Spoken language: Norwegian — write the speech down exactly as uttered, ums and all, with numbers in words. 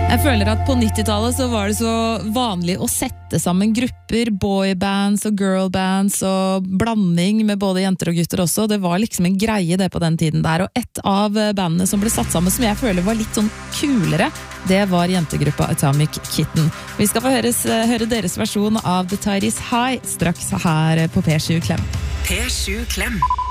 Jeg føler at på nittitallet så var det så vanlig å sette sammen grupper, boybands og girlbands og blanding med både jenter og gutter også. Det var liksom en greie det på den tiden der, og et av bandene som ble satt sammen som jeg føler var litt sånn kulere, det var jentegruppa Atomic Kitten. Vi skal få høres, høre deres versjon av The Tide is High straks her på P sju Klem. P sju Klem.